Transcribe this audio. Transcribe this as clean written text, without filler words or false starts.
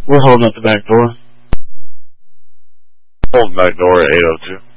We're holding up the back door. Holding back door at 802.